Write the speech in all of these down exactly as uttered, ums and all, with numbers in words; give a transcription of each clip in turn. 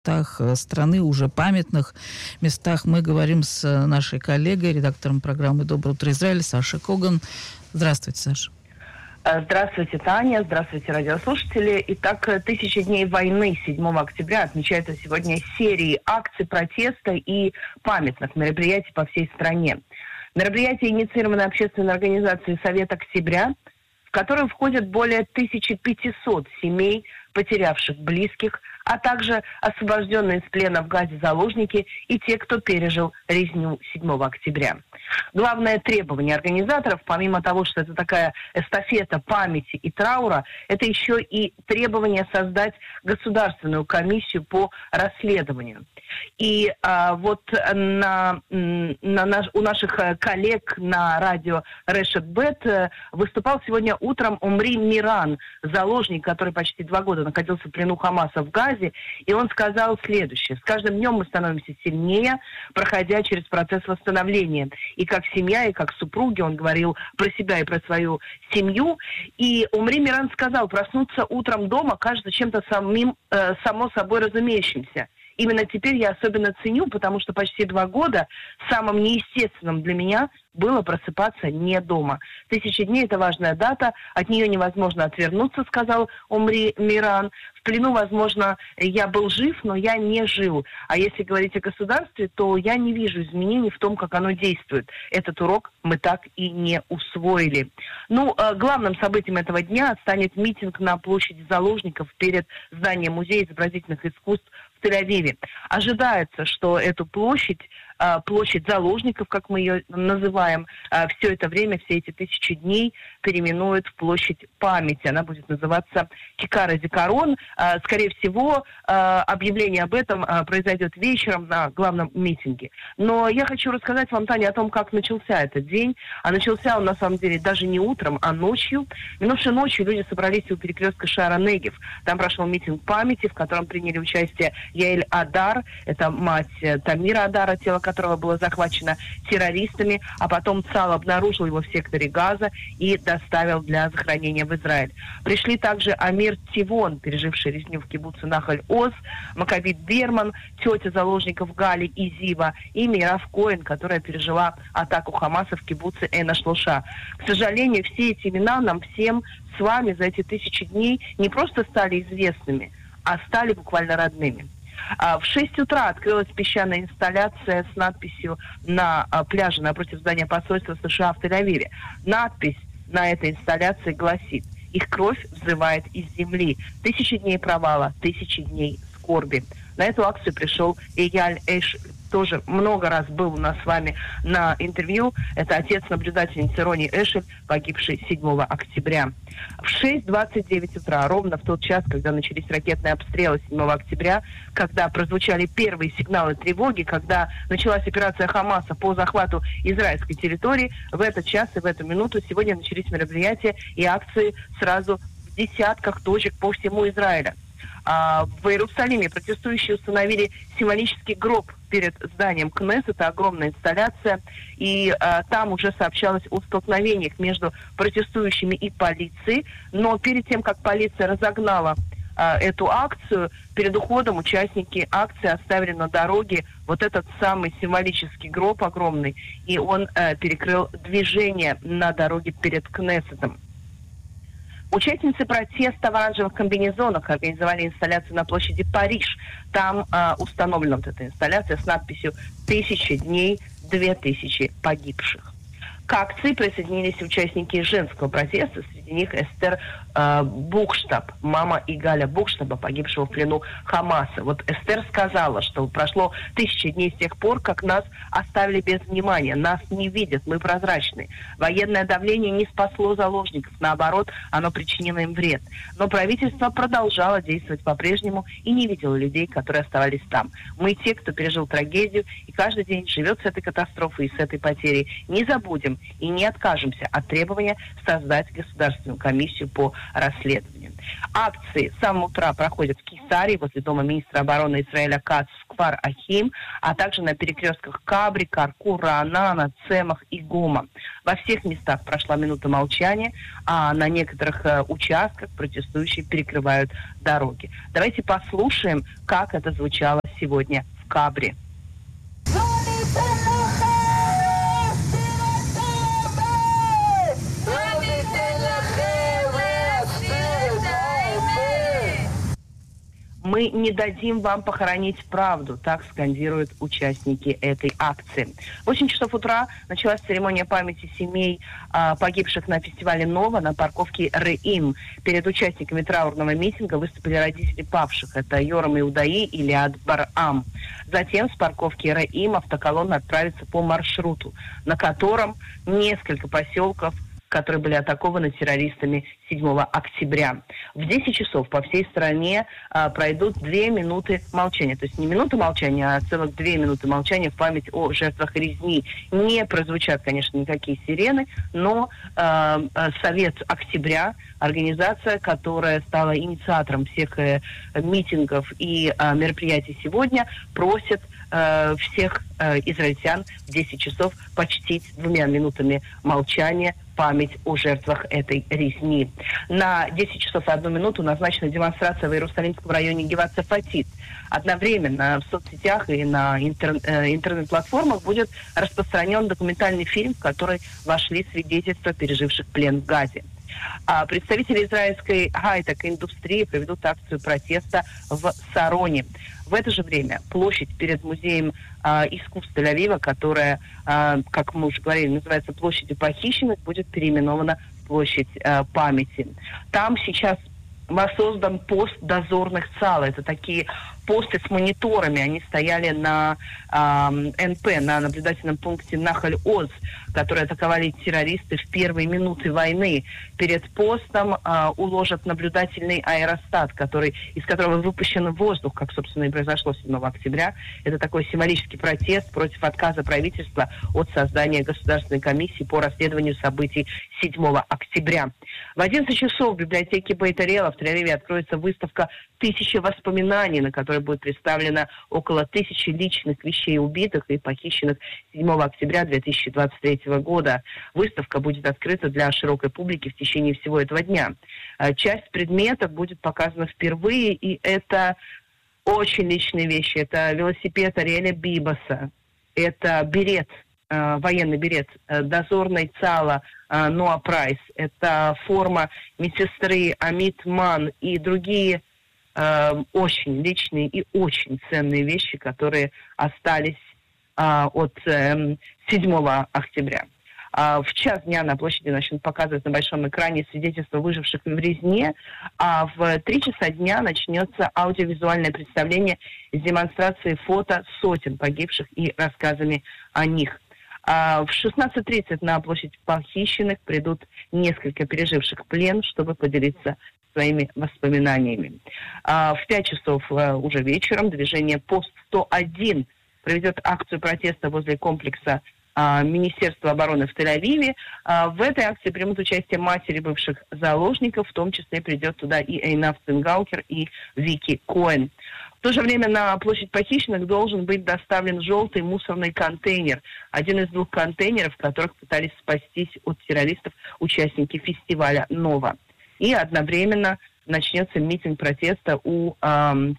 местах страны, уже памятных местах. Мы говорим с нашей коллегой, редактором программы «Доброе утро, Израиль» Сашей Коган. Здравствуйте, Саша. Здравствуйте, Таня. Здравствуйте, радиослушатели. Итак, тысяча дней войны седьмого октября отмечается сегодня серией акций протеста и памятных мероприятий по всей стране. Мероприятие инициировано общественной организацией «Совет Октября», в которую входят более тысячи пятисот семей, потерявших близких, а также освобожденные из плена в Газе заложники и те, кто пережил резню седьмого октября. Главное требование организаторов, помимо того, что это такая эстафета памяти и траура, это еще и требование создать государственную комиссию по расследованию. И а, вот на, на наш, у наших коллег на радио Решет Бет выступал сегодня утром Омри Миран, заложник, который почти два года находился в плену Хамаса в Газе, и он сказал следующее: «С каждым днем мы становимся сильнее, проходя через процесс восстановления. И как семья, и как супруги», он говорил про себя и про свою семью. И Омри Миран сказал: «Проснуться утром дома кажется чем-то самим, э, само собой разумеющимся. Именно теперь я особенно ценю, потому что почти два года самым неестественным для меня было просыпаться не дома. Тысяча дней – это важная дата, от нее невозможно отвернуться», сказал Омри Миран. «В плену, возможно, я был жив, но я не жил. А если говорить о государстве, то я не вижу изменений в том, как оно действует. Этот урок мы так и не усвоили». Ну, главным событием этого дня станет митинг на площади заложников перед зданием Музея изобразительных искусств в Тель-Авиве. Ожидается, что эту площадь, площадь заложников, как мы ее называем, все это время, все эти тысячи дней переименуют в площадь памяти. Она будет называться Кикар Зикарон. Скорее всего, объявление об этом произойдет вечером на главном митинге. Но я хочу рассказать вам, Таня, о том, как начался этот день. А начался он, на самом деле, даже не утром, а ночью. Минувшей ночью люди собрались у перекрестка Шаара Негев. Там прошел митинг памяти, в котором приняли участие Яэль Адар, это мать Тамира Адара, тело которого было захвачено террористами, а потом ЦАЛ обнаружил его в секторе Газа и доставил для захоронения в Израиль. Пришли также Амир Тивон, переживший резню в кибуце Нахаль-Оз, Макабит Берман, тетя заложников Гали и Зива, и Мирав Коэн, которая пережила атаку Хамаса в кибуце Эна-Шлуша. К сожалению, все эти имена нам всем с вами за эти тысячи дней не просто стали известными, а стали буквально родными. В шесть утра открылась песчаная инсталляция с надписью на пляже напротив здания посольства США в Тель-Авиве. Надпись на этой инсталляции гласит: «Их кровь взывает из земли. Тысячи дней провала, тысячи дней скорби». На эту акцию пришел Эйяль Эш, тоже много раз был у нас с вами на интервью. Это отец наблюдательницы Рони Эшель, погибшей седьмого октября. В шесть двадцать девять утра, ровно в тот час, когда начались ракетные обстрелы седьмого октября, когда прозвучали первые сигналы тревоги, когда началась операция Хамаса по захвату израильской территории, в этот час и в эту минуту сегодня начались мероприятия и акции сразу в десятках точек по всему Израилю. А в Иерусалиме протестующие установили символический гроб перед зданием Кнессета, огромная инсталляция, и а, там уже сообщалось о столкновениях между протестующими и полицией, но перед тем, как полиция разогнала а, эту акцию, перед уходом участники акции оставили на дороге вот этот самый символический гроб огромный, и он а, перекрыл движение на дороге перед Кнессетом. Участницы протеста в оранжевых комбинезонах организовали инсталляцию на площади Париж. Там э, установлена вот эта инсталляция с надписью «Тысяча дней, две тысячи погибших». К акции присоединились участники женского протеста, среди них Эстер э, Бухштаб, мама Игаля Бухштаба, погибшего в плену Хамаса. Вот Эстер сказала, что прошло тысячи дней с тех пор, как нас оставили без внимания, нас не видят, мы прозрачны. Военное давление не спасло заложников, наоборот, оно причинило им вред. Но правительство продолжало действовать по-прежнему и не видело людей, которые оставались там. Мы те, кто пережил трагедию, и каждый день живет с этой катастрофой и с этой потерей. Не забудем и не откажемся от требования создать государственную государственную комиссию по расследованию. Акции с самого утра проходят в Кесарии, возле дома министра обороны Израиля Кац в Кфар-Ахим, а также на перекрестках Кабри, Каркур, Раанана, Цемах и Гома. Во всех местах прошла минута молчания, а на некоторых э, участках протестующие перекрывают дороги. Давайте послушаем, как это звучало сегодня в Кабри. «Мы не дадим вам похоронить правду», так скандируют участники этой акции. В восемь часов утра началась церемония памяти семей а, погибших на фестивале «Нова» на парковке Реим. Перед участниками траурного митинга выступили родители павших. Это Йорам Иудаи и Лиад Барам. Затем с парковки Реим автоколонна отправится по маршруту, на котором несколько поселков, которые были атакованы террористами седьмого октября. В десять часов по всей стране а, пройдут две минуты молчания. То есть не минута молчания, а целых две минуты молчания в память о жертвах резни. Не прозвучат, конечно, никакие сирены, но а, Совет Октября, организация, которая стала инициатором всех э, митингов и э, мероприятий сегодня, просит э, всех э, израильтян в десять часов почтить двумя минутами молчания память о жертвах этой резни. На десять часов и одну минуту назначена демонстрация в Иерусалимском районе Геват-Цафатит. Одновременно в соцсетях и на интер, э, интернет-платформах будет распространен документальный фильм, в который вошли свидетельства переживших плен в Газе. А представители израильской хай-тек-индустрии проведут акцию протеста в Сароне. В это же время площадь перед музеем а, искусств Тель-Авива, которая, а, как мы уже говорили, называется площадью похищенных, будет переименована в площадь а, памяти. Там сейчас воссоздан пост дозорных ЦАЛа. Это такие посты с мониторами. Они стояли на э, эн пэ, на наблюдательном пункте Нахаль-Оз, которые атаковали террористы в первые минуты войны. Перед постом э, уложат наблюдательный аэростат, который, из которого выпущен воздух, как, собственно, и произошло седьмого октября. Это такой символический протест против отказа правительства от создания государственной комиссии по расследованию событий седьмого октября. В одиннадцать часов в библиотеке Бейт-Ариэла в Тель-Авиве откроется выставка «Тысячи воспоминаний», на которой будет представлено около тысячи личных вещей убитых и похищенных седьмого октября две тысячи двадцать третьего года. Выставка будет открыта для широкой публики в течение всего этого дня. Часть предметов будет показана впервые, и это очень личные вещи. Это велосипед Ариэля Бибаса, это берет, военный берет дозорной ЦАЛа Ноа Прайс, это форма медсестры Amit Mann и другие э, очень личные и очень ценные вещи, которые остались э, от э, седьмого октября. А в час дня на площади начнут показывать на большом экране свидетельства выживших в резне, а в три часа дня начнется аудиовизуальное представление с демонстрацией фото сотен погибших и рассказами о них. А в шестнадцать тридцать на площадь похищенных придут несколько переживших плен, чтобы поделиться своими воспоминаниями. А в пять часов а, уже вечером движение Пост сто один проведет акцию протеста возле комплекса а, Министерства обороны в Тель-Авиве. А, в этой акции примут участие матери бывших заложников, в том числе придет туда и Эйнав Цингаукер, и Вики Коэн. В то же время на площадь похищенных должен быть доставлен желтый мусорный контейнер. Один из двух контейнеров, в которых пытались спастись от террористов участники фестиваля «Нова». И одновременно начнется митинг протеста у, эм,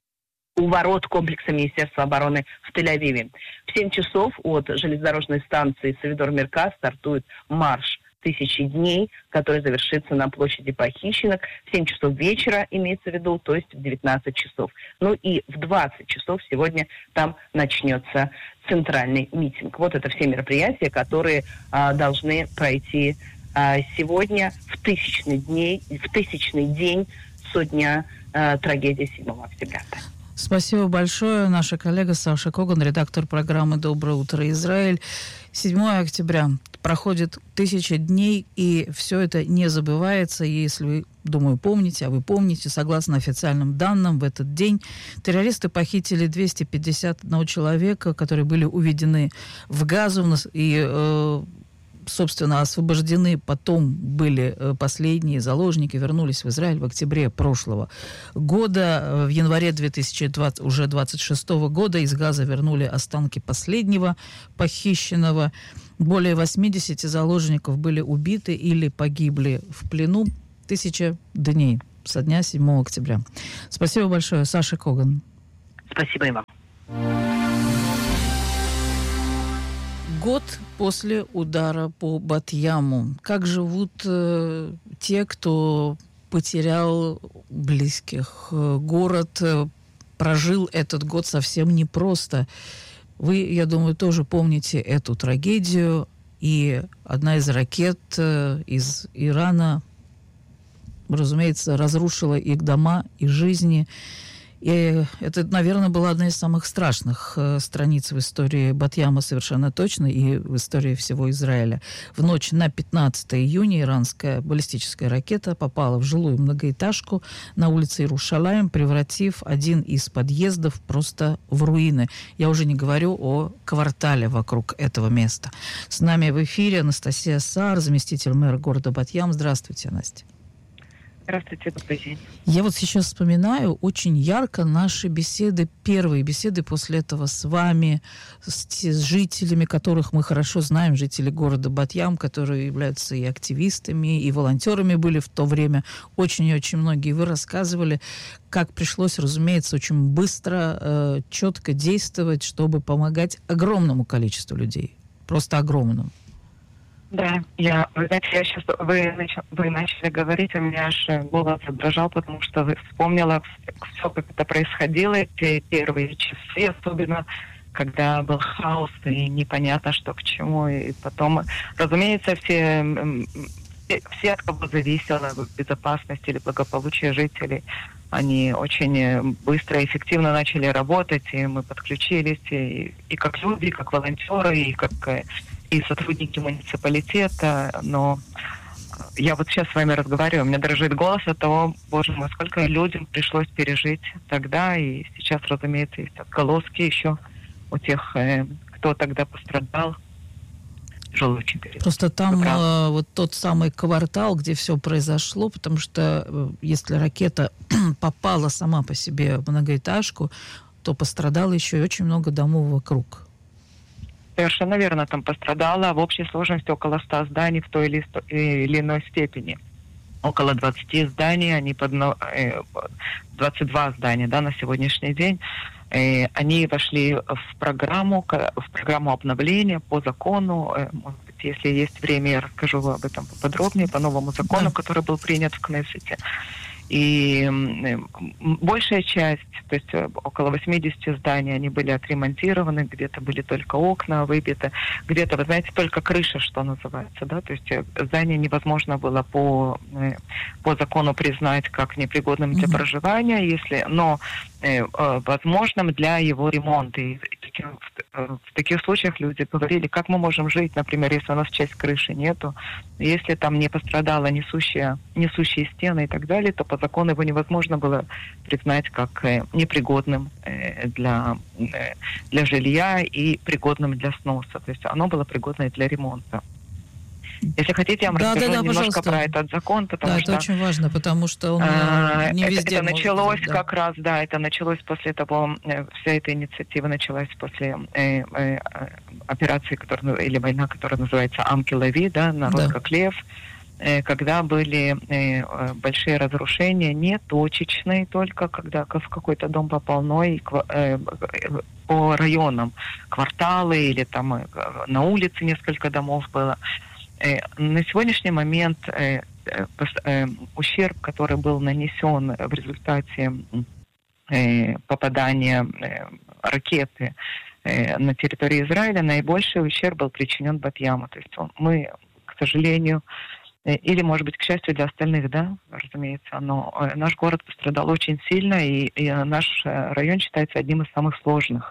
у ворот комплекса Министерства обороны в Тель-Авиве. В семь часов от железнодорожной станции Савидор-Мерказ стартует марш «Тысячи дней», который завершится на площади похищенных в семь часов вечера, имеется в виду, то есть в девятнадцать часов. Ну и в двадцать часов сегодня там начнется центральный митинг. Вот это все мероприятия, которые а, должны пройти а, сегодня в тысячный, дней, в тысячный день со дня а, трагедии седьмого октября. Спасибо большое. Наша коллега Саша Коган, редактор программы «Доброе утро, Израиль». седьмого октября проходит тысяча дней, и все это не забывается. Если вы, думаю, помните, а вы помните, согласно официальным данным, в этот день террористы похитили двести пятьдесят один человека, которые были уведены в Газу, и э, собственно, освобождены, потом были последние заложники, вернулись в Израиль в октябре прошлого года. В январе две тысячи двадцатого, уже двадцать шестого года из Газа вернули останки последнего похищенного. Более восемьдесят заложников были убиты или погибли в плену. Тысяча дней со дня седьмого октября. Спасибо большое, Саша Коган. Спасибо и вам. Год после удара по Бат-Яму. Как живут э, те, кто потерял близких? Город э, прожил этот год совсем непросто. Вы, я думаю, тоже помните эту трагедию. И одна из ракет э, из Ирана, разумеется, разрушила их дома и жизни. И это, наверное, была одна из самых страшных э, страниц в истории Бат-Яма совершенно точно и в истории всего Израиля. В ночь на пятнадцатое июня иранская баллистическая ракета попала в жилую многоэтажку на улице Иерушалаим, превратив один из подъездов просто в руины. Я уже не говорю о квартале вокруг этого места. С нами в эфире Анастасия Саар, заместитель мэра города Бат-Ям. Здравствуйте, Настя. Здравствуйте, добрый день. Я вот сейчас вспоминаю очень ярко наши беседы, первые беседы после этого с вами, с, с жителями, которых мы хорошо знаем, жители города Бат-Ям, которые являются и активистами, и волонтерами были в то время. Очень и очень многие. Вы рассказывали, как пришлось, разумеется, очень быстро, э, четко действовать, чтобы помогать огромному количеству людей. Просто огромному. Да, я, вы знаете, я сейчас, вы, вы начали говорить, у меня аж голос задрожал, потому что вспомнила все, как это происходило, эти первые часы, особенно когда был хаос и непонятно, что к чему. И потом, разумеется, все, все от кого зависело безопасность или благополучие жителей, они очень быстро и эффективно начали работать, и мы подключились, и, и как люди, и как волонтеры, и как и сотрудники муниципалитета. Но я вот сейчас с вами разговариваю, у меня дрожит голос от того, боже мой, сколько людям пришлось пережить тогда, и сейчас, разумеется, есть отголоски еще у тех, кто тогда пострадал. Тяжелый очень период. Просто там э, вот тот самый квартал, где все произошло, потому что э, если ракета попала сама по себе в многоэтажку, то пострадало еще и очень много домов вокруг. Совершенно верно, там пострадало в общей сложности около ста зданий в той или, сто, или иной степени. Около двадцати зданий, они под, э, двадцать два здания, да, на сегодняшний день. Э, они вошли в программу, в программу обновления по закону. Э, может быть, если есть время, я расскажу об этом поподробнее, по новому закону, да, который был принят в Кнессете. И большая часть, то есть около восемьдесят зданий, они были отремонтированы, где-то были только окна выбиты, где-то, вы знаете, только крыша, что называется, да, то есть здание невозможно было по, по закону признать как непригодным для mm-hmm. проживания, если, но э, возможным для его ремонта. И в, в таких случаях люди говорили, как мы можем жить, например, если у нас часть крыши нету, если там не пострадала несущая, несущие стены и так далее, то по закону его невозможно было признать как э, непригодным э, для, э, для жилья и пригодным для сноса. То есть оно было пригодное для ремонта. Если хотите, я вам да, расскажу да, да, немножко пожалуйста. Про этот закон, потому да, что... это очень важно, потому что он а, не везде... Это, это началось быть, да. как раз, да, это началось после того, вся эта инициатива началась после э, э, операции, которая, или война, которая называется Ам-Ки-Лави, да, народ да. как лев, э, когда были э, большие разрушения, не точечные только, когда в какой-то дом попал, но и э, по районам, кварталы или там э, на улице несколько домов было. На сегодняшний момент э, э, ущерб, который был нанесен в результате э, попадания э, ракеты э, на территории Израиля, наибольший ущерб был причинен Бат-Яму. То есть он, мы, к сожалению, э, или, может быть, к счастью для остальных, да, разумеется, но э, наш город пострадал очень сильно, и, и наш район считается одним из самых сложных.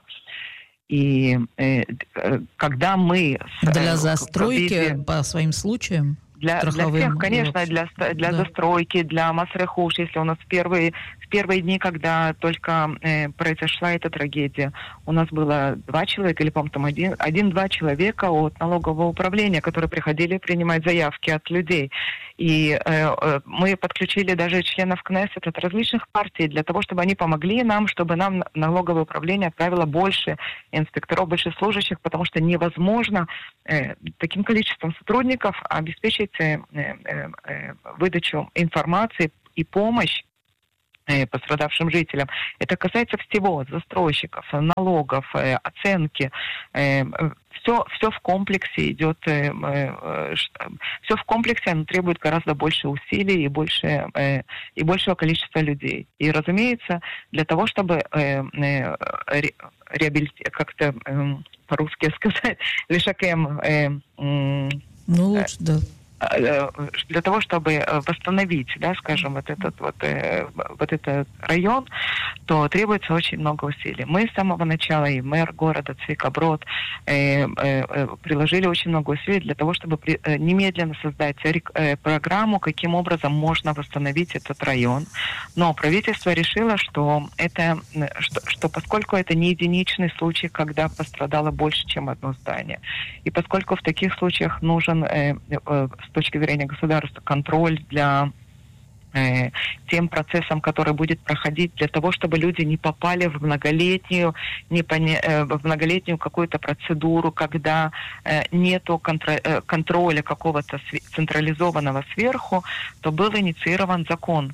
И э, когда мы... С, для застройки виде, по своим случаям? Для, для всех, конечно, для, для да. застройки, для Мас Рехуш, если у нас в первые, в первые дни, когда только э, произошла эта трагедия, у нас было два человека, или, по-моему, там один, один-два человека от налогового управления, которые приходили принимать заявки от людей. И э, э, мы подключили даже членов Кнессет от различных партий для того, чтобы они помогли нам, чтобы нам налоговое управление отправило больше инспекторов, больше служащих, потому что невозможно э, таким количеством сотрудников обеспечить э, э, э, выдачу информации и помощь э, пострадавшим жителям. Это касается всего: застройщиков, налогов, э, оценки. Э, все, все в комплексе идет, э, э, все в комплексе, оно требует гораздо больше усилий и, больше, э, и большего количества людей. И, разумеется, для того, чтобы э, э, ре, реабилити... как-то э, по-русски сказать, лишакем... Э, э, ну, лучше, да. Для того, чтобы восстановить, да, скажем, вот этот вот, э, вот этот район, то требуется очень много усилий. Мы с самого начала, и мэр города Цвика Брод, э, э, приложили очень много усилий для того, чтобы при, э, немедленно создать э, программу, каким образом можно восстановить этот район. Но правительство решило, что, это, что, что поскольку это не единичный случай, когда пострадало больше, чем одно здание, и поскольку в таких случаях нужен э, э, с точки зрения государства контроль для э, тем процессам, который будет проходить, для того, чтобы люди не попали в многолетнюю, не поня... э, в многолетнюю какую-то процедуру, когда э, нету контр... э, контроля какого-то св... централизованного сверху, то был инициирован закон.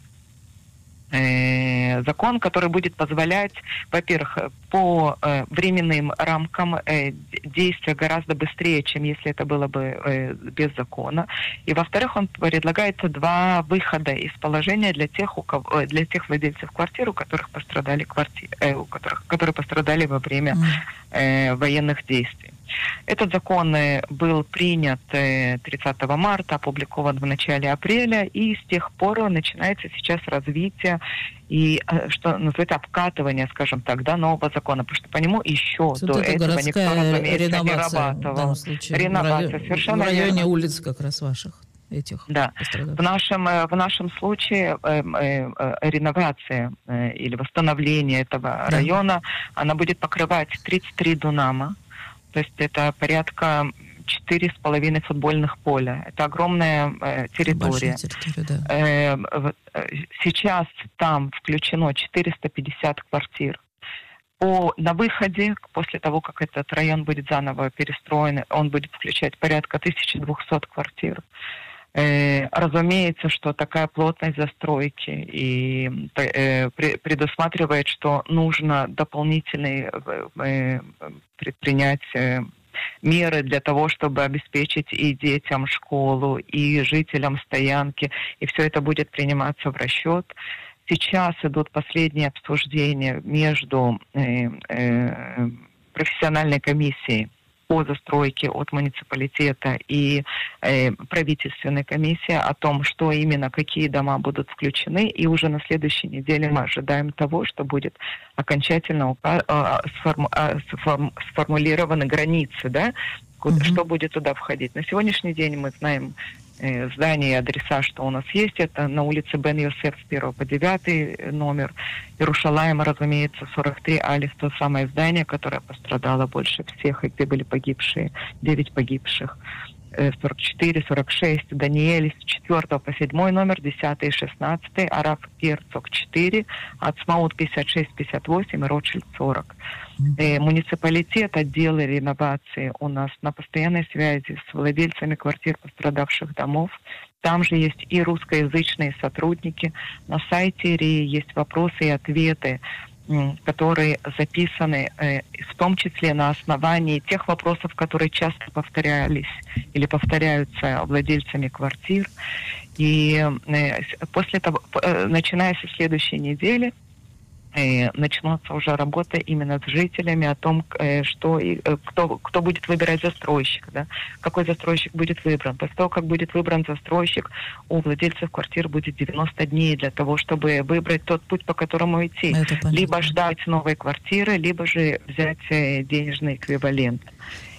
Э, закон, который будет позволять, во-первых, по э, временным рамкам э, действия гораздо быстрее, чем если это было бы э, без закона. И, во-вторых, он предлагает два выхода из положения для тех, у кого, для тех владельцев квартир, у которых пострадали квартиры, э, у которых, которые пострадали во время э, военных действий. Этот закон был принят тридцатого марта, опубликован в начале апреля, и с тех пор начинается сейчас развитие и, что называется, обкатывание, скажем так, да, нового закона, потому что по нему еще вот до этого никто, разумеется, не рабатывал. Реновация, совершенно в районе верно. Улиц как раз ваших. Этих да. В нашем, в нашем случае э, э, реновация э, или восстановление этого да. района, она будет покрывать тридцать три дунама. То есть это порядка четыре с половиной футбольных поля. Это огромная э, территория. территория да. э, э, сейчас там включено четыреста пятьдесят квартир. По, на выходе, после того, как этот район будет заново перестроен, он будет включать порядка тысяча двести квартир. Э, разумеется, что такая плотность застройки и э, предусматривает, что нужно дополнительные э, предпринять э, меры для того, чтобы обеспечить и детям школу, и жителям стоянки, и все это будет приниматься в расчет. Сейчас идут последние обсуждения между э, э, профессиональной комиссией по застройке от муниципалитета и э, правительственной комиссии о том, что именно, какие дома будут включены. И уже на следующей неделе мы ожидаем того, что будет окончательно э, сформу, э, сформ, сформулированы границы, да, mm-hmm. что будет туда входить. На сегодняшний день мы знаем э, здания и адреса, что у нас есть. Это на улице Бен-Йосеф с первого по девятый номер. Иерушалаем, разумеется, сорок три Алиф, то самое здание, которое пострадало больше всех, и где были погибшие, девять погибших. сорок четыре, сорок шесть, Даниэль с четвёртого по седьмой номер, десятый и шестнадцатый, Араф Герцог четыре, Ацмаут пятьдесят шесть пятьдесят восемь и Ротшильд сорок. Э, муниципалитет, отделы реновации у нас на постоянной связи с владельцами квартир пострадавших домов. Там же есть и русскоязычные сотрудники. На сайте РИИ есть вопросы и ответы, которые записаны э, в том числе на основании тех вопросов, которые часто повторялись или повторяются владельцами квартир. И э, после того, э, начиная со следующей недели, э, начнется уже работа именно с жителями о том, э, что и, э, кто, кто будет выбирать застройщика, да? Какой застройщик будет выбран. После того, как будет выбран застройщик, у владельцев квартир будет девяносто дней для того, чтобы выбрать тот путь, по которому идти. Либо ждать новой квартиры, либо же взять э, денежный эквивалент.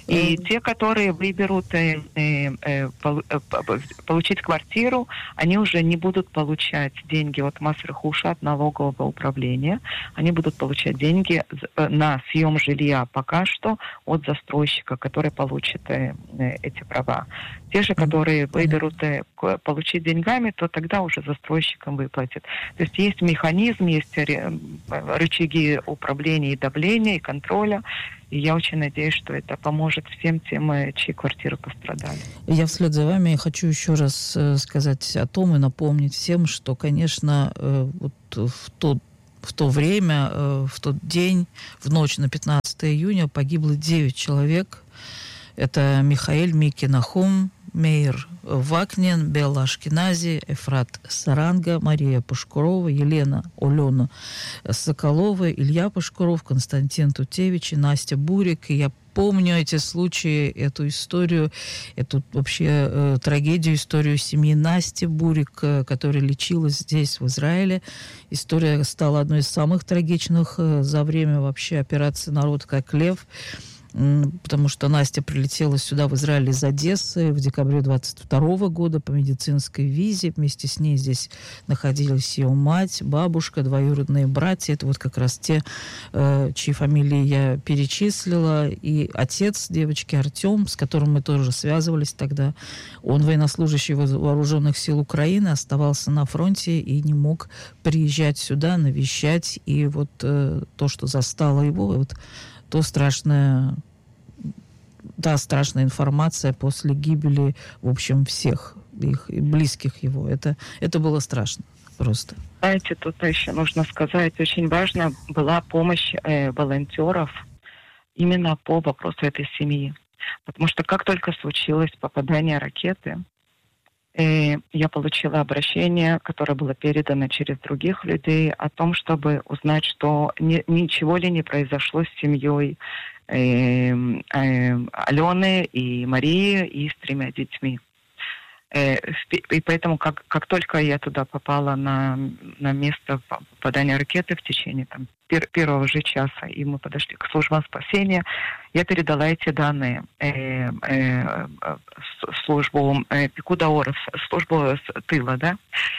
И те, которые выберут э, э, пол, э, получить квартиру, они уже не будут получать деньги от Масрахуша, от налогового управления. Они будут получать деньги на съем жилья пока что от застройщика, который получит э, эти права. Те же, которые выберут э, получить деньгами, то тогда уже застройщикам выплатят. То есть есть механизм, есть рычаги управления и давления, и контроля. И я очень надеюсь, что это поможет всем тем, чьи квартиры пострадали. Я вслед за вами хочу еще раз сказать о том и напомнить всем, что, конечно, вот в то, в то время, в тот день, в ночь на пятнадцатое июня погибло девять человек. Это Михаэль Мики Нахум, Мейер Вакнин, Белла Ашкенази, Эфрат Саранга, Мария Пушкурова, Елена Олена Соколова, Илья Пушкуров, Константин Тутевич и Настя Бурик. И я помню эти случаи, эту историю, эту вообще э, трагедию, историю семьи Насти Бурик, э, которая лечилась здесь, в Израиле. История стала одной из самых трагичных э, за время вообще операции «Народ как лев», потому что Настя прилетела сюда, в Израиль, из Одессы в декабре двадцать второго года по медицинской визе. Вместе с ней здесь находилась ее мать, бабушка, двоюродные братья. Это вот как раз те, чьи фамилии я перечислила. И отец девочки Артем, с которым мы тоже связывались тогда. Он военнослужащий вооруженных сил Украины, оставался на фронте и не мог приезжать сюда, навещать. И вот то, что застало его, вот то страшная, та страшная информация после гибели, в общем, всех их близких его. Это, это было страшно просто. Знаете, тут еще нужно сказать, очень важна была помощь э, волонтеров именно по вопросу этой семьи. Потому что как только случилось попадание ракеты, э, я получила обращение, которое было передано через других людей, о том, чтобы узнать, что ни, ничего ли не произошло с семьей э, э, Алены и Марии и с тремя детьми. Э, и поэтому, как, как только я туда попала на, на место попадания ракеты в течение там, пер, первого же часа, и мы подошли к службам спасения, я передала эти данные э, э, службу э, Пикуда-Оров, службу тыла, да,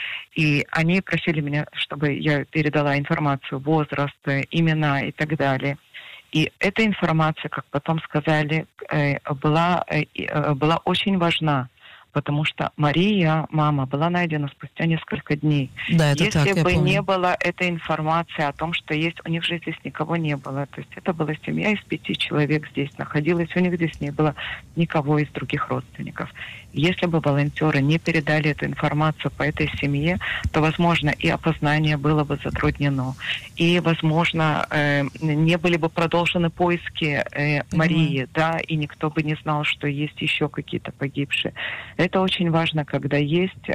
и они просили меня, чтобы я передала информацию, возраст, имена и так далее. И эта информация, как потом сказали, э, была, э, была очень важна, потому что Мария, мама, была найдена спустя несколько дней. Да, это Если так, бы не было этой информации о том, что есть, у них же здесь никого не было. То есть это была семья из пяти человек здесь находилась, у них здесь не было никого из других родственников. Если бы волонтеры не передали эту информацию по этой семье, то, возможно, и опознание было бы затруднено, и, возможно, э, не были бы продолжены поиски э, Марии, да, и никто бы не знал, что есть еще какие-то погибшие. Это очень важно, когда есть,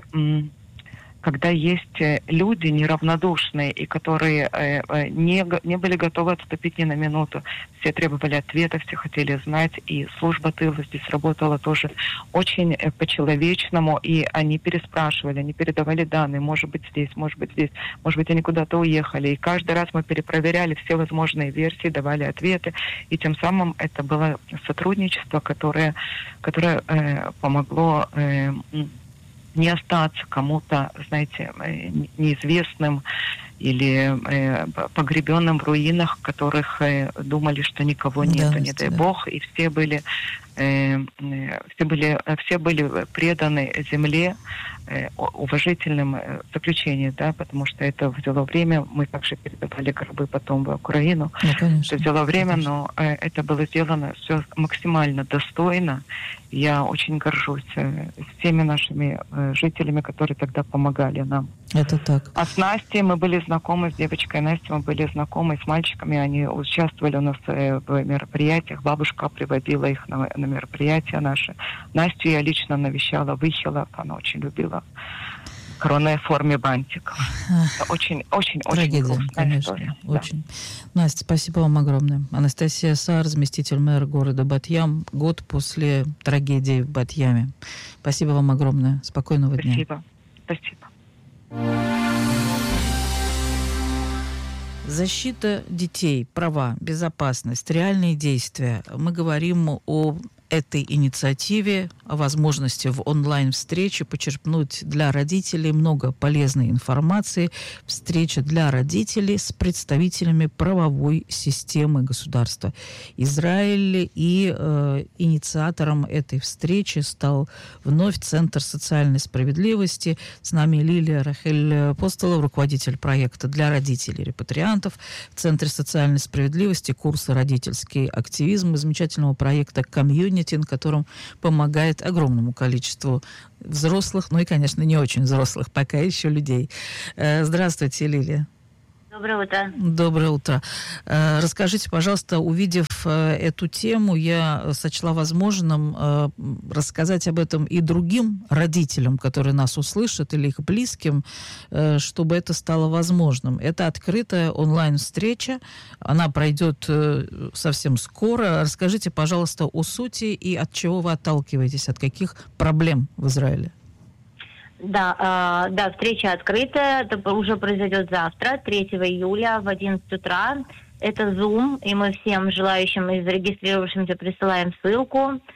когда есть люди неравнодушные и которые не, не были готовы отступить ни на минуту. Все требовали ответа, все хотели знать, и служба тыла здесь работала тоже очень по-человечному, и они переспрашивали, они передавали данные, может быть здесь, может быть здесь, может быть они куда-то уехали. И каждый раз мы перепроверяли все возможные версии, давали ответы, и тем самым это было сотрудничество, которое, которое э, помогло э, не остаться кому-то, знаете, неизвестным или э, погребенным в руинах, которых э, думали, что никого нет, да, не дай да. бог, и все были, э, все были, все были преданы земле, э, уважительным э, заключением, да, потому что это взяло время, мы также передавали гробы потом в Украину, ну, конечно, это взяло время, конечно. но э, это было сделано все максимально достойно. Я очень горжусь э, всеми нашими э, жителями, которые тогда помогали нам. Это так. А с Настей мы были знакомы, с девочкой Настей мы были знакомы, с мальчиками, они участвовали у нас э, в мероприятиях, бабушка приводила их на, на мероприятия наши. Настю я лично навещала в Ихилах, она очень любила коронной форме бантик. Очень, очень, Трагедия, очень грустная конечно, история. Очень. Да. Настя, спасибо вам огромное. Анастасия Саар, заместитель мэра города Бат-Ям, год после трагедии в Бат-Яме. Спасибо вам огромное. Спокойного спасибо. дня. Спасибо. Спасибо. Защита детей, права, безопасность, реальные действия. Мы говорим о этой инициативе, о возможности в онлайн-встрече почерпнуть для родителей много полезной информации. Встреча для родителей с представителями правовой системы государства Израиля. И э, инициатором этой встречи стал вновь Центр социальной справедливости. С нами Лилия Рахель Постолова, руководитель проекта для родителей репатриантов в Центре социальной справедливости, курса «Родительский активизм» и замечательного проекта «Комьюнити», которым помогает огромному количеству взрослых, ну и, конечно, не очень взрослых пока еще людей. Здравствуйте, Лилия. Доброе утро. Доброе утро. Расскажите, пожалуйста, увидев эту тему, я сочла возможным рассказать об этом и другим родителям, которые нас услышат, или их близким, чтобы это стало возможным. Это открытая онлайн-встреча, она пройдет совсем скоро. Расскажите, пожалуйста, о сути и от чего вы отталкиваетесь, от каких проблем в Израиле. Да, э, да, встреча открытая, это уже произойдет завтра, третьего июля в одиннадцать утра. Это Zoom, и мы всем желающим и зарегистрировавшимся присылаем ссылку, э,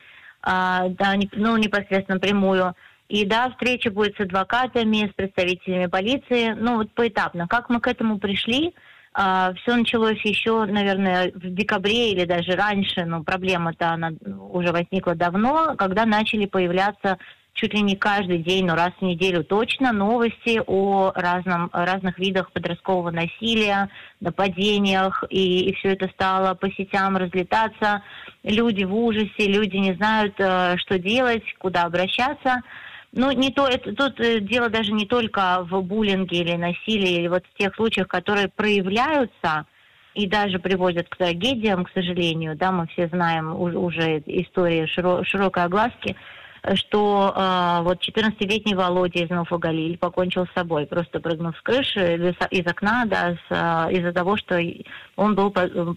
да, не, ну, непосредственно прямую. И да, встреча будет с адвокатами, с представителями полиции, ну вот поэтапно. Как мы к этому пришли? Uh, все началось еще, наверное, в декабре или даже раньше, но проблема-то она уже возникла давно, когда начали появляться чуть ли не каждый день, но раз в неделю точно, новости о разном, разных видах подросткового насилия, нападениях, и, и все это стало по сетям разлетаться. Люди в ужасе, люди не знают, что делать, куда обращаться. Ну, не то, это, тут дело даже не только в буллинге или насилии, или вот в тех случаях, которые проявляются и даже приводят к трагедиям, к сожалению, да, мы все знаем уже истории широ, широкой огласки, что э, вот четырнадцатилетний Володя из Нуфа-Галиль покончил с собой, просто прыгнув с крыши, из окна, да, с, э, из-за того, что он был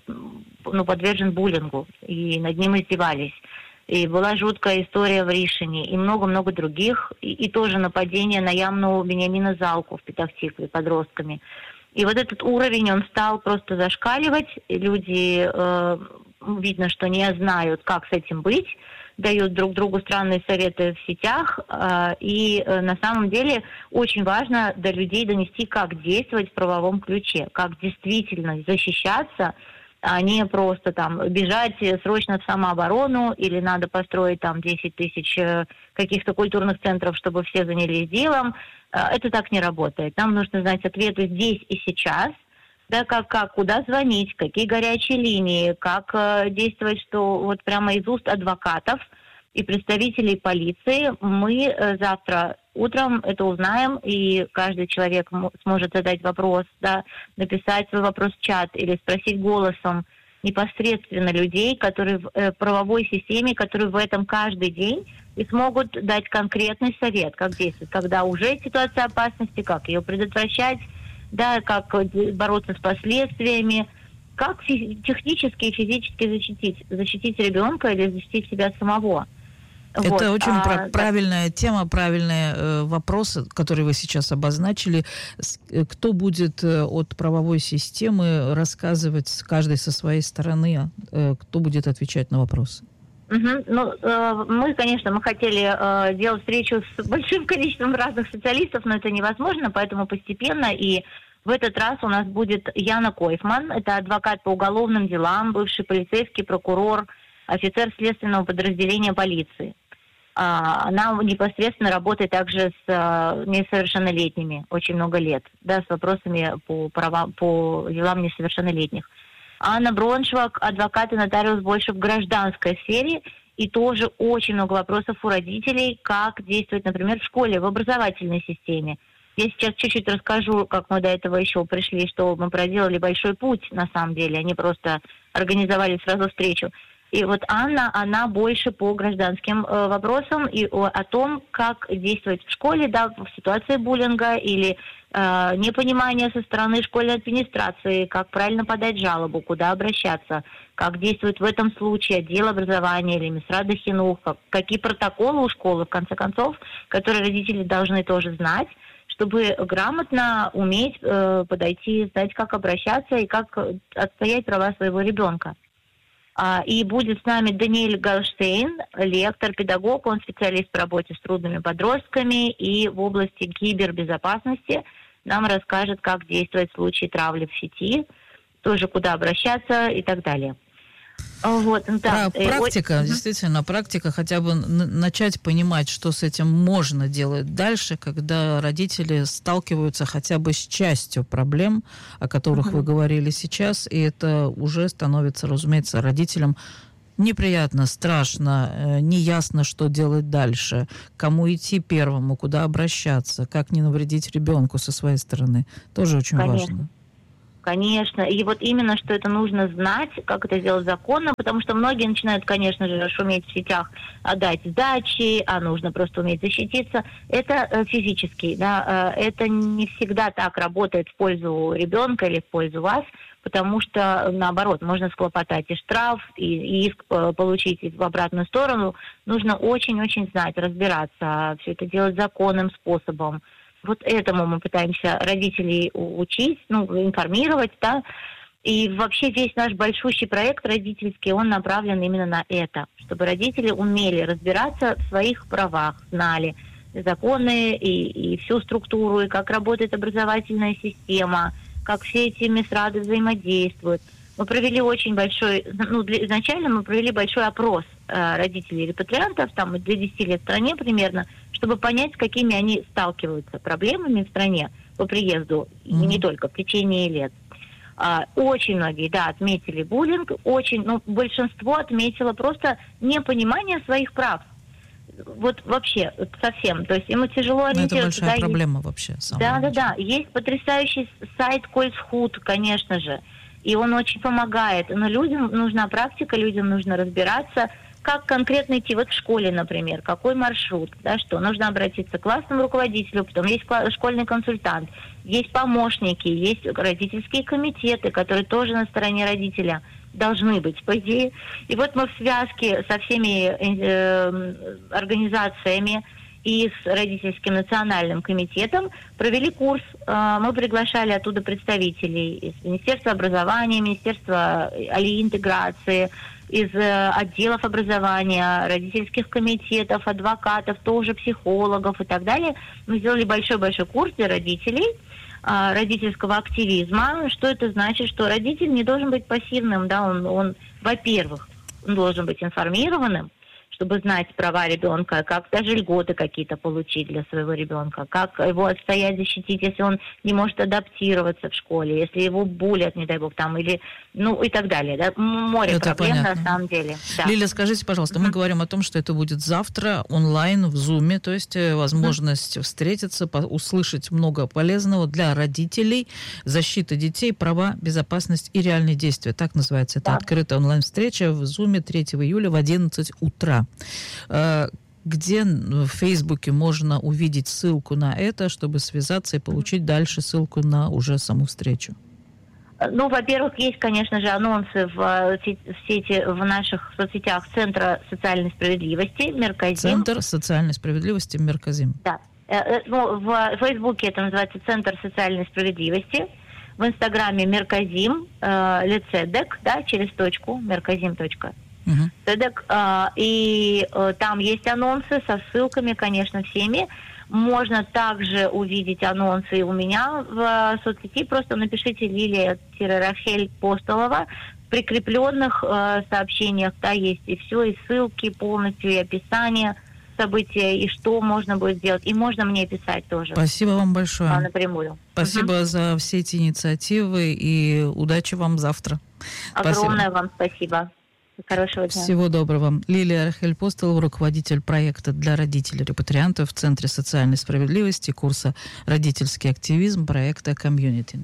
ну, подвержен буллингу, и над ним издевались. И была жуткая история в Ришине, и много-много других, и, и тоже нападение на Ямну Беньямина Залку в Петах-Тикве подростками. И вот этот уровень, он стал просто зашкаливать, и люди, э, видно, что не знают, как с этим быть, дают друг другу странные советы в сетях, э, и э, на самом деле очень важно до людей донести, как действовать в правовом ключе, как действительно защищаться, а не просто там бежать срочно в самооборону, или надо построить там десять тысяч каких-то культурных центров, чтобы все занялись делом. Это так не работает. Нам нужно знать ответы здесь и сейчас, да, как, как, куда звонить, какие горячие линии, как э, действовать, что вот прямо из уст адвокатов и представителей полиции мы э, завтра утром это узнаем, и каждый человек м- сможет задать вопрос, да, написать свой вопрос в чат или спросить голосом непосредственно людей, которые в э, правовой системе, которые в этом каждый день, и смогут дать конкретный совет, как действовать, когда уже ситуация опасности, как ее предотвращать, да, как бороться с последствиями, как фи- технически и физически защитить, защитить ребенка или защитить себя самого. Это вот. очень а, про- да. правильная тема, правильные э, вопросы, которые вы сейчас обозначили. С, э, кто будет э, от правовой системы рассказывать, каждый со своей стороны, э, кто будет отвечать на вопросы? Угу. Ну, э, мы, конечно, мы хотели э, делать встречу с большим количеством разных специалистов, но это невозможно, поэтому постепенно. И в этот раз у нас будет Яна Койфман, это адвокат по уголовным делам, бывший полицейский прокурор, офицер следственного подразделения полиции. Она непосредственно работает также с несовершеннолетними очень много лет, да, с вопросами по правам, по делам несовершеннолетних. Анна Броншвак, адвокат и нотариус больше в гражданской сфере, и тоже очень много вопросов у родителей, как действовать, например, в школе, в образовательной системе. Я сейчас чуть-чуть расскажу, как мы до этого еще пришли, что мы проделали большой путь, на самом деле, они просто организовали сразу встречу. И вот Анна, она больше по гражданским э, вопросам и о, о том, как действовать в школе, да, в ситуации буллинга или э, непонимания со стороны школьной администрации, как правильно подать жалобу, куда обращаться, как действует в этом случае отдел образования или Мисрат ха-Хинух, какие протоколы у школы, в конце концов, которые родители должны тоже знать, чтобы грамотно уметь э, подойти, знать, как обращаться и как отстоять права своего ребенка. А, и будет с нами Даниэль Галштейн, лектор, педагог, он специалист по работе с трудными подростками и в области кибербезопасности нам расскажет, как действовать в случае травли в сети, тоже куда обращаться и так далее. Вот, да. Практика, и, действительно, практика, хотя бы начать понимать, что с этим можно делать дальше, когда родители сталкиваются хотя бы с частью проблем, о которых uh-huh. вы говорили сейчас, и это уже становится, разумеется, родителям неприятно, страшно, неясно, что делать дальше, кому идти первому, куда обращаться, как не навредить ребенку со своей стороны. Тоже очень Конечно. важно. Конечно. И вот именно, что это нужно знать, как это сделать законно, потому что многие начинают, конечно же, шуметь в сетях, отдать сдачи, а нужно просто уметь защититься. Это э, физически, да, э, это не всегда так работает в пользу ребенка или в пользу вас, потому что, наоборот, можно схлопотать и штраф, и, и иск э, получить в обратную сторону. Нужно очень-очень знать, разбираться, все это делать законным способом. Вот этому мы пытаемся родителей учить, ну, информировать, да. И вообще весь наш большущий проект родительский, он направлен именно на это, чтобы родители умели разбираться в своих правах, знали законы и, и всю структуру, и как работает образовательная система, как все эти МИСРАДы взаимодействуют. Мы провели очень большой, ну, для, изначально мы провели большой опрос э, родителей репатриантов, там, для десяти лет в стране примерно, чтобы понять, с какими они сталкиваются проблемами в стране по приезду, mm-hmm. и не только, в течение лет. А, очень многие, да, отметили буллинг, очень, ну, большинство отметило просто непонимание своих прав. Вот вообще, совсем. То есть ему тяжело ориентироваться. Это большая да, проблема есть, вообще. Да, да, да. Есть потрясающий сайт Кольцхут, конечно же. И он очень помогает. Но людям нужна практика, людям нужно разбираться, как конкретно идти. Вот в школе, например, какой маршрут, да, что нужно обратиться к классному руководителю, потом есть школьный консультант, есть помощники, есть родительские комитеты, которые тоже на стороне родителя должны быть, по идее. И вот мы в связке со всеми э, организациями и с родительским национальным комитетом провели курс. Мы приглашали оттуда представителей из Министерства образования, Министерства алиинтеграции, из отделов образования, родительских комитетов, адвокатов, тоже психологов и так далее. Мы сделали большой-большой курс для родителей родительского активизма. Что это значит? Что родитель не должен быть пассивным, да, он, он во-первых, он должен быть информированным, чтобы знать права ребенка, как даже льготы какие-то получить для своего ребенка, как его отстоять, защитить, если он не может адаптироваться в школе, если его булят, не дай бог, там, или, ну, и так далее. Да? Море это проблем понятно. На самом деле. Да. Лиля, скажите, пожалуйста, uh-huh. мы говорим о том, что это будет завтра онлайн в Зуме, то есть возможность uh-huh. встретиться, услышать много полезного для родителей, защита детей, права, безопасность и реальные действия. Так называется эта да. открытая онлайн-встреча в Зуме третьего июля в одиннадцать утра. Где в Фейсбуке можно увидеть ссылку на это, чтобы связаться и получить дальше ссылку на уже саму встречу? Ну, во-первых, есть, конечно же, анонсы в, в сети, в наших соцсетях Центра социальной справедливости Мерказим. Центр социальной справедливости Мерказим. Да. Ну, в Фейсбуке это называется Центр социальной справедливости. В Инстаграме Мерказим, э, Лицедек, да, через точку, мерказим точка ру. Uh-huh. Цедек, э, и э, там есть анонсы со ссылками, конечно, всеми. Можно также увидеть анонсы у меня в э, соцсети. Просто напишите Лилия-Рахель Постолова. В прикрепленных э, сообщениях, да, есть и все, и ссылки полностью, и описание события, и что можно будет сделать. И можно мне писать тоже. Спасибо вам большое. А, напрямую. Спасибо uh-huh. за все эти инициативы, и удачи вам завтра. Огромное спасибо. Вам спасибо. Хорошего дня. Всего доброго. Лилия Рахель Постолова, руководитель проекта для родителей-репатриантов в Центре социальной справедливости, курса «Родительский активизм» проекта «Комьюнити».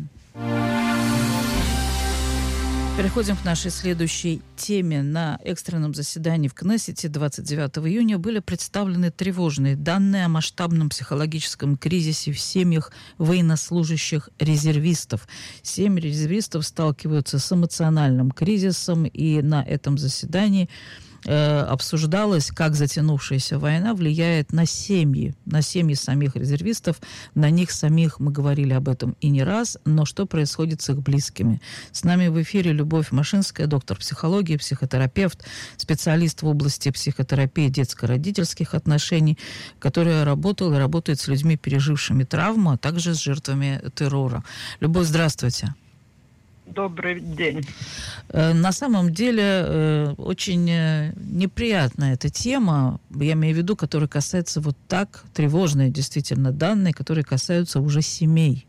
Переходим к нашей следующей теме. На экстренном заседании в Кнессете двадцать девятого июня были представлены тревожные данные о масштабном психологическом кризисе в семьях военнослужащих резервистов. Семь резервистов сталкиваются с эмоциональным кризисом, и на этом заседании э, обсуждалось, как затянувшаяся война влияет на семьи, на семьи самих резервистов, на них самих. Мы говорили об этом и не раз, но что происходит с их близкими? С нами в эфире Любовь Машинская, доктор психологии, психотерапевт, специалист в области психотерапии детско-родительских отношений, которая работала и работает с людьми, пережившими травму, а также с жертвами террора. Любовь, здравствуйте. Добрый день. На самом деле очень неприятная эта тема, я имею в виду, которая касается вот так, тревожные действительно данные, которые касаются уже семей.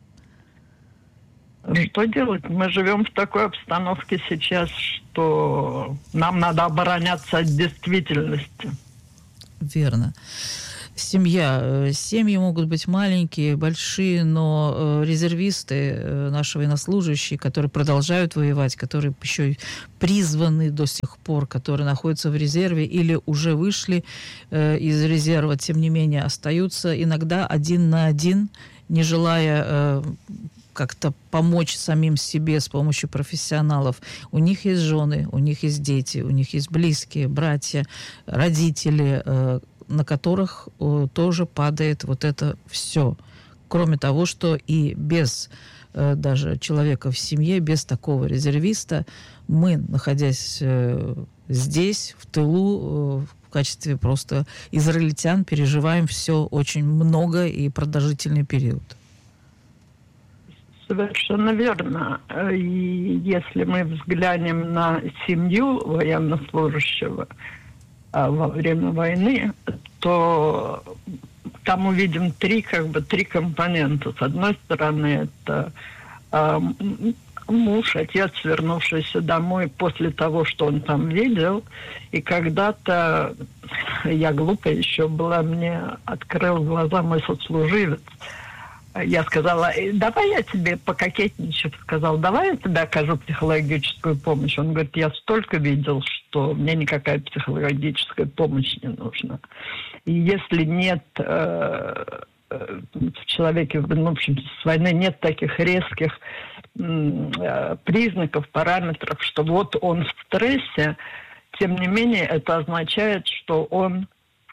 Что делать? Мы живем в такой обстановке сейчас, что нам надо обороняться от действительности. Верно. Семья. Семьи могут быть маленькие, большие, но резервисты, наши военнослужащие, которые продолжают воевать, которые еще призваны до сих пор, которые находятся в резерве или уже вышли из резерва, тем не менее, остаются иногда один на один, не желая как-то помочь самим себе с помощью профессионалов. У них есть жены, у них есть дети, у них есть близкие, братья, родители, на которых э, тоже падает вот это все. Кроме того, что и без э, даже человека в семье, без такого резервиста, мы, находясь э, здесь, в тылу, э, в качестве просто израильтян, переживаем все очень много и продолжительный период. Совершенно верно. И если мы взглянем на семью военнослужащего во время войны, то там увидим три, как бы, три компонента. С одной стороны, это э, муж, отец, вернувшийся домой после того, что он там видел. И когда-то, я глупая еще была, мне открыл глаза мой сослуживец. Я сказала: давай я тебе пококетничаю. Сказал: давай я тебе окажу психологическую помощь. Он говорит: я столько видел, что мне никакая психологическая помощь не нужна. И если нет э, в человеке, вернувшемся с войны, нет таких резких э, признаков, параметров, что вот он в стрессе, тем не менее это означает, что он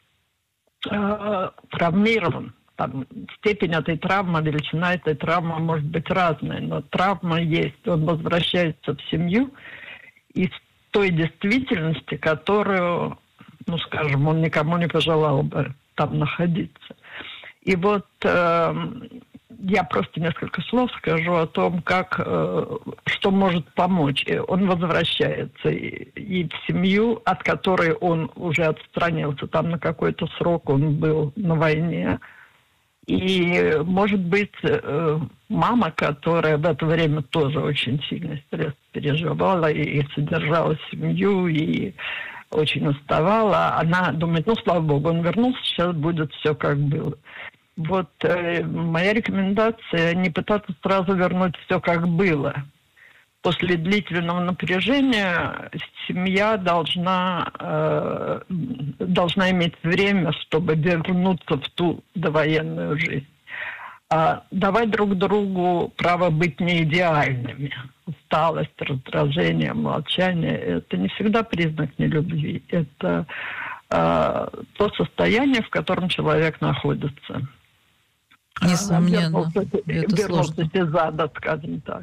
э, травмирован. Там, степень этой травмы, величина этой травмы может быть разная, но травма есть. Он возвращается в семью из той действительности, которую, ну, скажем, он никому не пожелал бы там находиться. И вот э, я просто несколько слов скажу о том, как, э, что может помочь. И он возвращается и, и в семью, от которой он уже отстранился. Там на какой-то срок он был на войне. И, может быть, мама, которая в это время тоже очень сильный стресс переживала и содержала семью, и очень уставала, она думает: ну, слава богу, он вернулся, сейчас будет все как было. Вот э, моя рекомендация — не пытаться сразу вернуть все как было. После длительного напряжения семья должна, э, должна иметь время, чтобы вернуться в ту довоенную жизнь. А давать друг другу право быть не идеальными. Усталость, раздражение, молчание — это не всегда признак нелюбви. Это э, то состояние, в котором человек находится. Несомненно, Вернулся, это вернулся сложно. из ада, скажем так.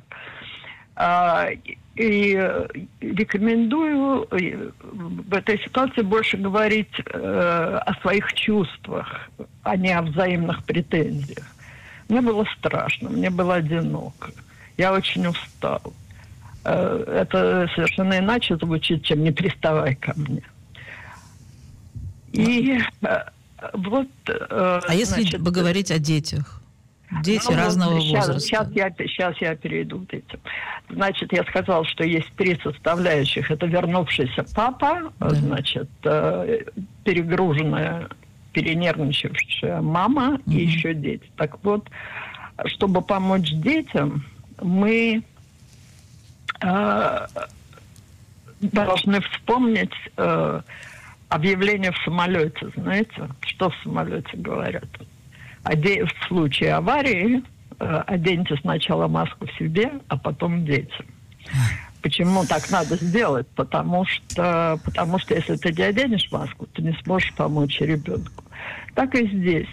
И рекомендую в этой ситуации больше говорить э, о своих чувствах, а не о взаимных претензиях. Мне было страшно, мне было одиноко, я очень устал. Э, это совершенно иначе звучит, чем «не приставай ко мне». И э, вот... Э, а если значит, поговорить о детях? Дети ну, разного сейчас, возраста. Сейчас я, сейчас я перейду к этим. Значит, я сказала, что есть три составляющих. Это вернувшийся папа, да. Значит, перегруженная, перенервничавшая мама угу. и еще дети. Так вот, чтобы помочь детям, мы э, должны вспомнить э, объявление в самолете. Знаете, что в самолете говорят? В случае аварии оденьте сначала маску себе, а потом детям. Почему так надо сделать? Потому что, потому что если ты не оденешь маску, ты не сможешь помочь ребенку. Так и здесь.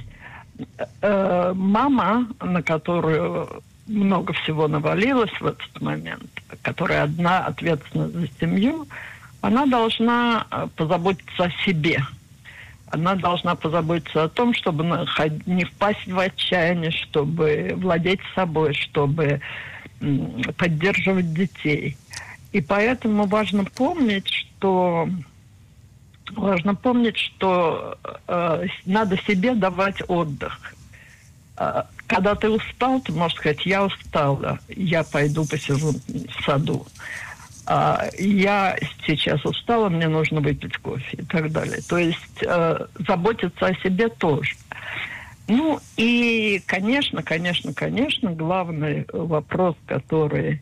Мама, на которую много всего навалилось в этот момент, которая одна ответственна за семью, она должна позаботиться о себе. Она должна позаботиться о том, чтобы не впасть в отчаяние, чтобы владеть собой, чтобы поддерживать детей. И поэтому важно помнить, что важно помнить, что э, надо себе давать отдых. Э, когда ты устал, ты можешь сказать: я устала, я пойду посижу в саду. Э, я сейчас устала, мне нужно выпить кофе и так далее. То есть э, заботиться о себе тоже. Ну и, конечно, конечно, конечно, главный вопрос, который,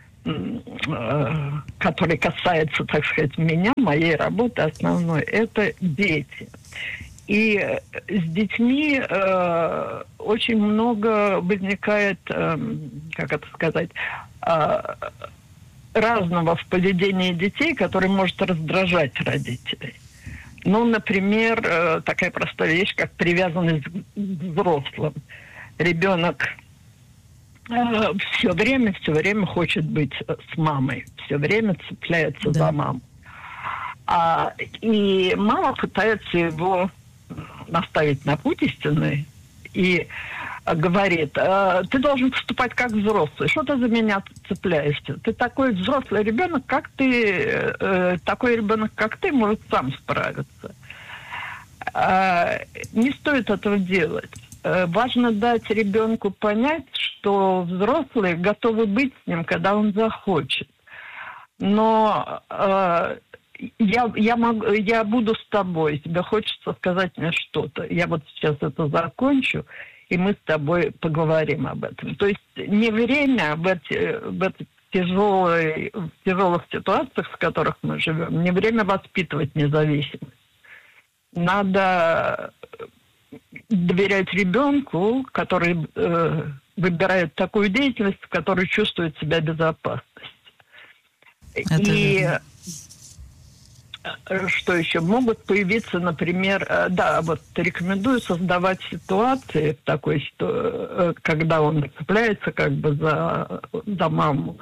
который касается, так сказать, меня, моей работы основной, это дети. И с детьми э, очень много возникает, э, как это сказать, э, разного в поведении детей, который может раздражать родителей. Ну, например, такая простая вещь, как привязанность к взрослым. Ребенок э, все время, все время хочет быть с мамой, все время цепляется да. за маму. А, и мама пытается его наставить на путь истинный и говорит: ты должен поступать как взрослый. Что ты за меня цепляешься? Ты такой взрослый ребенок, как ты, такой ребенок, как ты, может сам справиться. Не стоит этого делать. Важно дать ребенку понять, что взрослые готовы быть с ним, когда он захочет. Но я, я, могу, я буду с тобой, тебе хочется сказать мне что-то. Я вот сейчас это закончу, и мы с тобой поговорим об этом. То есть не время в эти, в эти тяжелые, в тяжелых ситуациях, в которых мы живем, не время воспитывать независимость. Надо доверять ребенку, который э, выбирает такую деятельность, в которой чувствует себя безопасность. Это и верно. Что еще? Могут появиться, например, да, вот рекомендую создавать ситуации в такой, когда он цепляется как бы за, за маму.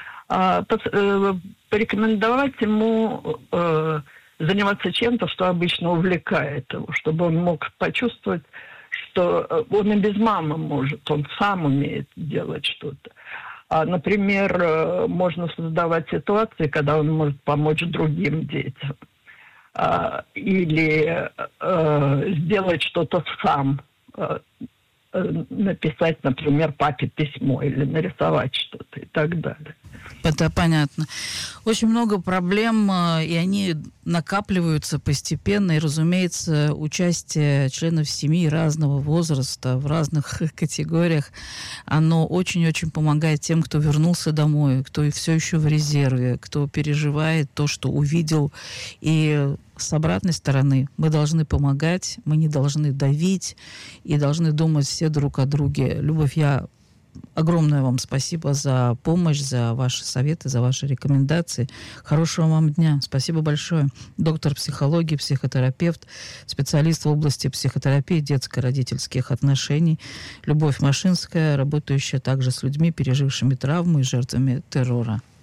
Порекомендовать ему заниматься чем-то, что обычно увлекает его, чтобы он мог почувствовать, что он и без мамы может, он сам умеет делать что-то. А, например, можно создавать ситуации, когда он может помочь другим детям. А, или а, сделать что-то сам. А, написать, например, папе письмо или нарисовать что-то и так далее. Это понятно. Очень много проблем, и они накапливаются постепенно. И, разумеется, участие членов семьи разного возраста в разных категориях, оно очень-очень помогает тем, кто вернулся домой, кто все еще в резерве, кто переживает то, что увидел. И с обратной стороны мы должны помогать, мы не должны давить и должны думать все друг о друге. Любовь, я огромное вам спасибо за помощь, за ваши советы, за ваши рекомендации. Хорошего вам дня. Спасибо большое. Доктор психологии, психотерапевт, специалист в области психотерапии детско-родительских отношений Любовь Машинская, работающая также с людьми, пережившими травму и жертвами террора.